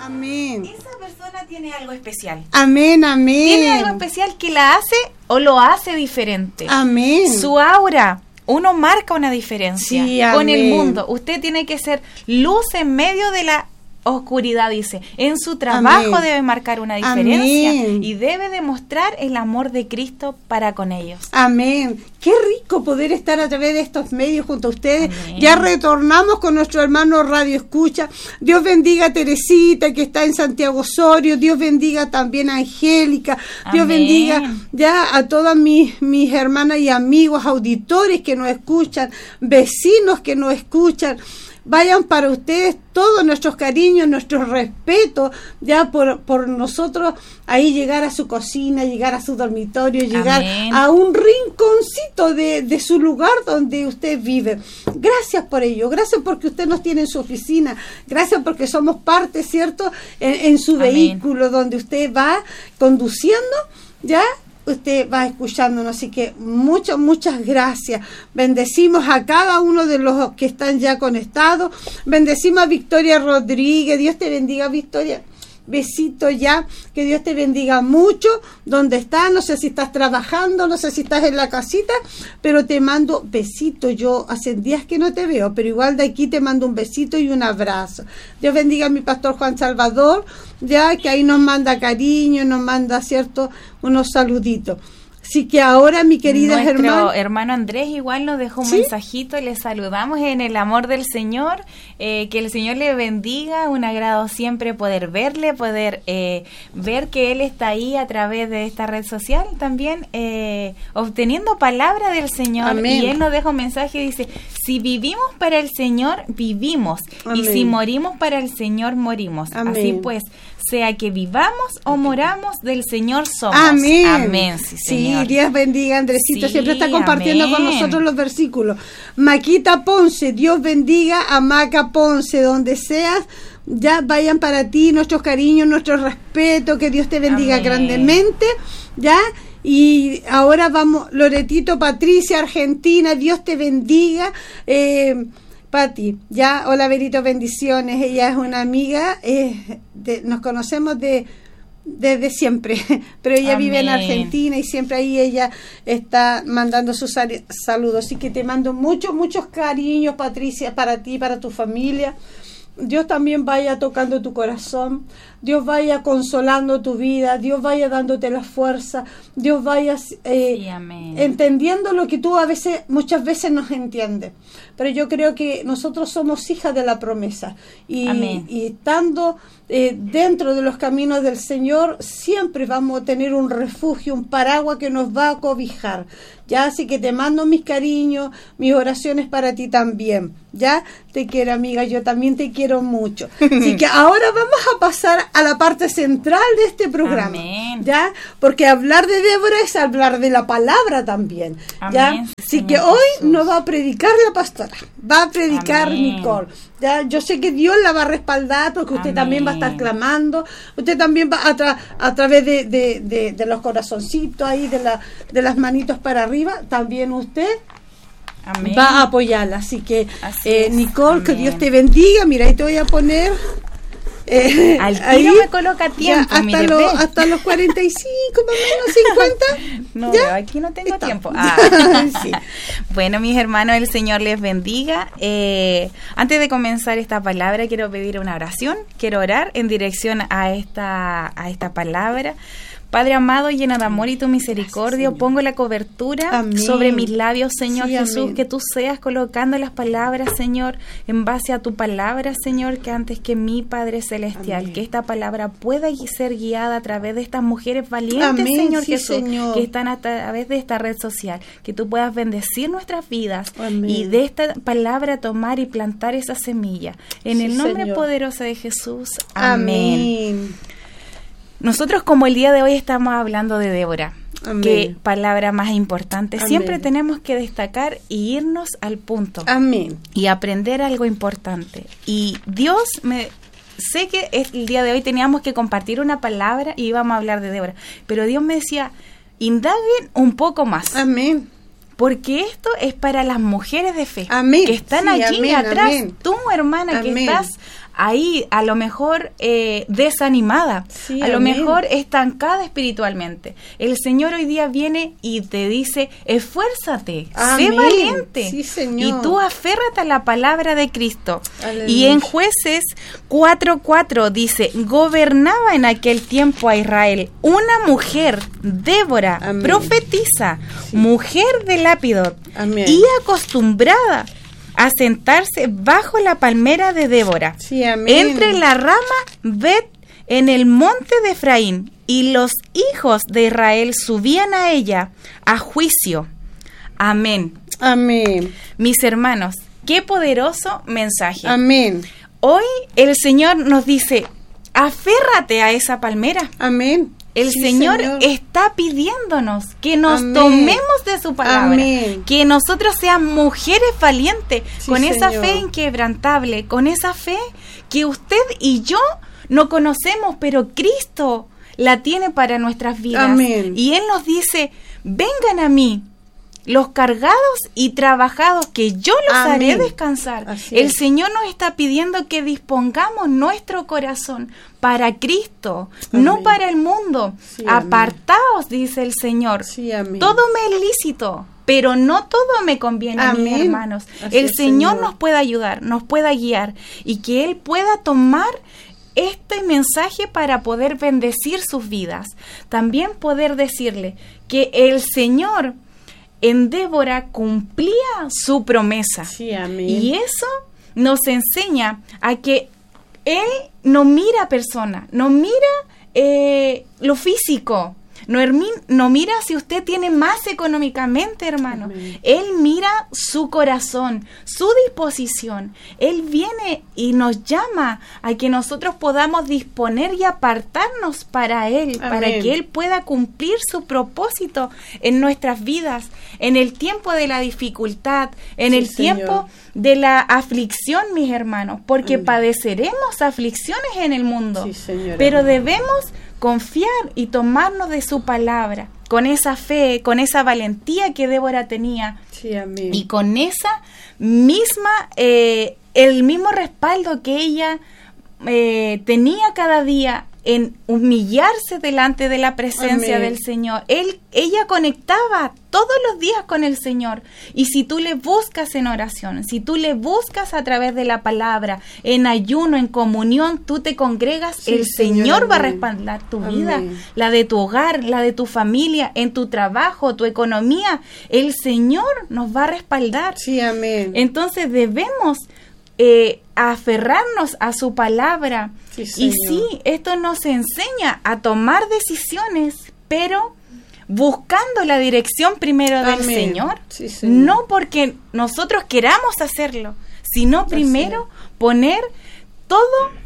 Amén. Esa persona tiene algo especial. Amén, amén. Tiene algo especial que la hace o lo hace diferente. Amén. Su aura, uno marca una diferencia con el mundo. Usted tiene que ser luz en medio de la oscuridad, dice. En su trabajo debe marcar una diferencia y debe demostrar el amor de Cristo para con ellos. Amén. Qué rico poder estar a través de estos medios junto a ustedes. Amén. Ya retornamos con nuestro hermano Radio Escucha. Dios bendiga a Teresita, que está en Santiago Osorio. Dios bendiga también a Angélica. Dios bendiga ya a todas mis hermanas y amigos, auditores que nos escuchan, vecinos que nos escuchan. Vayan para ustedes todos nuestros cariños, nuestro respeto, ya por nosotros, ahí llegar a su cocina, llegar a su dormitorio, llegar a un rinconcito de su lugar donde usted vive. Gracias por ello, gracias porque usted nos tiene en su oficina, gracias porque somos parte, ¿cierto?, en su vehículo donde usted va conduciendo, ya. Usted va escuchándonos, así que muchas gracias. Bendecimos a cada uno de los que están ya conectados. Bendecimos a Victoria Rodríguez. Dios te bendiga, Victoria. Besito ya, que Dios te bendiga mucho donde estás, no sé si estás trabajando, no sé si estás en la casita, pero te mando besito. Yo hace días que no te veo, pero igual de aquí te mando un besito y un abrazo. Dios bendiga a mi pastor Juan Salvador, ya que ahí nos manda cariño, nos manda, cierto, unos saluditos. Así que ahora, mi querida nuestro hermano Andrés igual nos dejó un mensajito, le saludamos en el amor del Señor, que el Señor le bendiga, un agrado siempre poder verle, poder ver que Él está ahí a través de esta red social también, obteniendo palabra del Señor. Amén. Y Él nos deja un mensaje y dice, si vivimos para el Señor, vivimos, y si morimos para el Señor, morimos. Amén. Así pues, sea que vivamos o moramos, del Señor somos. Amén. Amén, sí, Señor. Sí, Dios bendiga, Andresito, siempre está compartiendo con nosotros los versículos. Maquita Ponce, Dios bendiga a Maca Ponce, donde seas, ya vayan para ti, nuestros cariños, nuestro respeto, que Dios te bendiga grandemente, ya. Y ahora vamos, Loretito Patricia, Argentina, Dios te bendiga. Pati, ya, hola Verito, bendiciones. Ella es una amiga, nos conocemos desde siempre, pero ella vive en Argentina y siempre ahí ella está mandando sus saludos. Así que te mando muchos cariños, Patricia, para ti, para tu familia. Dios también vaya tocando tu corazón, Dios vaya consolando tu vida, Dios vaya dándote la fuerza, Dios vaya entendiendo lo que tú muchas veces no entiendes. Pero yo creo que nosotros somos hijas de la promesa y estando dentro de los caminos del Señor, siempre vamos a tener un refugio, un paraguas que nos va a cobijar. Ya, así que te mando mis cariños, mis oraciones para ti también. Ya, te quiero, amiga, yo también te quiero mucho. Así que ahora vamos a pasar a la parte central de este programa. Amén. Ya, porque hablar de Débora es hablar de la palabra también. Ya, así que hoy no va a predicar la pastora, va a predicar Nicole. Ya, yo sé que Dios la va a respaldar porque usted también va a estar clamando, usted también va a través de los corazoncitos ahí, de las manitos para arriba, también usted va a apoyarla. Así que Nicole, que Dios te bendiga. Mira, ahí te voy a poner al tiro me coloca tiempo, ya, hasta los 45 más o menos 50. No, ¿ya? Aquí no tengo tiempo. Sí. Bueno, mis hermanos, el Señor les bendiga. Antes de comenzar esta palabra, quiero pedir una oración. Quiero orar en dirección a esta palabra. Padre amado, llena de amor y tu misericordia, pongo la cobertura sobre mis labios, Señor Jesús, que tú seas colocando las palabras, Señor, en base a tu palabra, Señor, que antes que mi Padre Celestial, que esta palabra pueda ser guiada a través de estas mujeres valientes, Señor Jesús, que están a través de esta red social, que tú puedas bendecir nuestras vidas y de esta palabra tomar y plantar esa semilla. En el nombre poderoso de Jesús. Amén. Nosotros, como el día de hoy estamos hablando de Débora, qué palabra más importante, siempre tenemos que destacar y irnos al punto y aprender algo importante. Y Dios sé que el día de hoy teníamos que compartir una palabra y íbamos a hablar de Débora, pero Dios me decía, indaguen un poco más. Porque esto es para las mujeres de fe que están allí atrás. Tú, hermana, que estás ahí a lo mejor desanimada, Sí, a lo amén. mejor estancada espiritualmente. El Señor hoy día viene y te dice, esfuérzate, Amén. sé valiente. Sí, Señor. Y tú aférrate a la palabra de Cristo. Aleluya. Y en Jueces 4:4 dice, gobernaba en aquel tiempo a Israel una mujer, Débora, Amén. profetisa, Sí. mujer de Lapidot, Amén. y acostumbrada a sentarse bajo la palmera de Débora, Sí, amén. entre la rama Bet en el monte de Efraín, y los hijos de Israel subían a ella a juicio. Amén. Amén. Mis hermanos, qué poderoso mensaje. Amén. Hoy el Señor nos dice, aférrate a esa palmera. Amén. El Sí, Señor está pidiéndonos que nos Amén. tomemos de su palabra, Amén. que nosotros seamos mujeres valientes, Sí, con esa Señor. fe inquebrantable, con esa fe que usted y yo no conocemos, pero Cristo la tiene para nuestras vidas. Amén. Y Él nos dice, vengan a mí, los cargados y trabajados, que yo los haré Amén. descansar. Así El es. Señor nos está pidiendo que dispongamos nuestro corazón para Cristo, Amén. no para el mundo. Sí, amén. Apartaos, dice el Señor. Sí, amén. Todo me es lícito, pero no todo me conviene, mis Amén. hermanos. Así El es, Señor Señor. nos puede ayudar, nos pueda guiar, y que Él pueda tomar este mensaje para poder bendecir sus vidas. También poder decirle que el Señor en Débora cumplía su promesa. Sí, amén. Y eso nos enseña a que Él no mira persona, no mira lo físico, no mira si usted tiene más económicamente, hermano. Amén. Él mira su corazón, su disposición. Él viene y nos llama a que nosotros podamos disponer y apartarnos para Él, Amén. para que Él pueda cumplir su propósito en nuestras vidas, en el tiempo de la dificultad, en Sí, el Señor. tiempo de la aflicción, mis hermanos, porque Amén. padeceremos aflicciones en el mundo, Sí, Señor. pero Amén. debemos confiar y tomarnos de su palabra, con esa fe, con esa valentía que Débora tenía, Sí, amén. y con esa misma, el mismo respaldo que ella tenía cada día en humillarse delante de la presencia Amén. del Señor. Ella conectaba todos los días con el Señor. Y si tú le buscas en oración, si tú le buscas a través de la palabra, en ayuno, en comunión, tú te congregas, Sí, el Señor, Señor va a amén. respaldar tu Amén. vida, la de tu hogar, la de tu familia, en tu trabajo, tu economía. El Señor nos va a respaldar. Sí, amén. Entonces debemos aferrarnos a su palabra. Sí, y Señor. sí, esto nos enseña a tomar decisiones, pero buscando la dirección primero del Amén. Señor. Sí, Señor. No porque nosotros queramos hacerlo, sino primero poner todo